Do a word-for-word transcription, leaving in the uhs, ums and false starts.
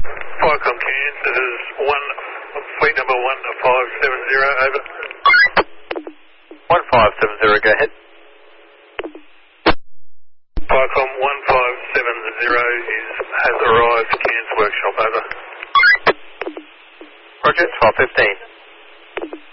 Firecom Cairns, this is one, fleet number one five seven zero, over. one five seven zero, go ahead. Firecom one five seven zero is, has arrived, Cairns Workshop, over. Roger, twelve fifteen.